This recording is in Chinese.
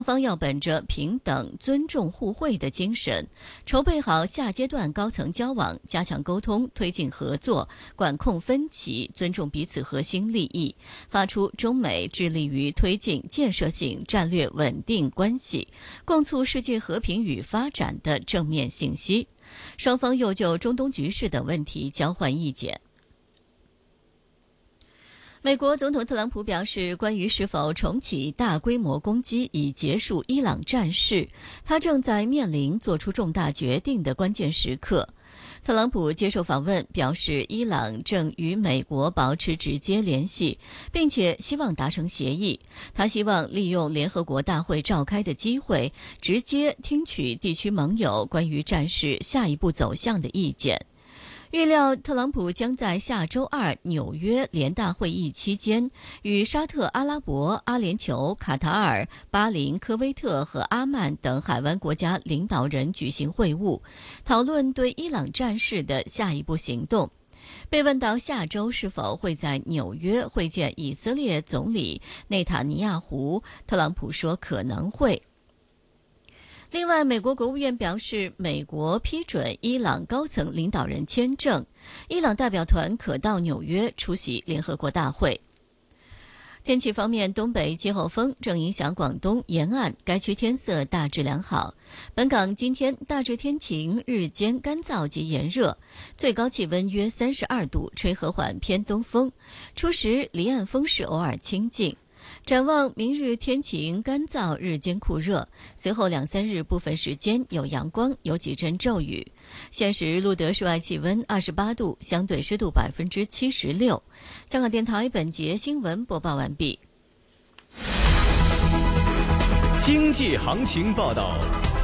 方要本着平等、尊重、互惠的精神，筹备好下阶段高层交往，加强沟通，推进合作，管控分歧，尊重彼此核心利益，发出中美致力于推进建设性战略稳定关系，共促世界和平与发展的正面信息。双方又就中东局势等问题交换意见。美国总统特朗普表示，关于是否重启大规模攻击以结束伊朗战事，他正在面临做出重大决定的关键时刻。特朗普接受访问表示，伊朗正与美国保持直接联系，并且希望达成协议。他希望利用联合国大会召开的机会，直接听取地区盟友关于战事下一步走向的意见。预料特朗普将在下周二纽约联大会议期间，与沙特阿拉伯、阿联酋、卡塔尔、巴林、科威特和阿曼等海湾国家领导人举行会晤，讨论对伊朗战事的下一步行动。被问到下周是否会在纽约会见以色列总理内塔尼亚胡，特朗普说可能会。另外，美国国务院表示，美国批准伊朗高层领导人签证，伊朗代表团可到纽约出席联合国大会。天气方面，东北季候风正影响广东沿岸，该区天色大致良好。本港今天大致天晴，日间干燥及炎热，最高气温约32度，吹和缓偏东风。初时离岸风势偶尔清劲。展望明日天晴干燥，日间酷热，随后2-3日部分时间有阳光，有几阵骤雨。现时录得室外气温28度，相对湿度76%。香港电台本节新闻播报完毕。 经济行情报道。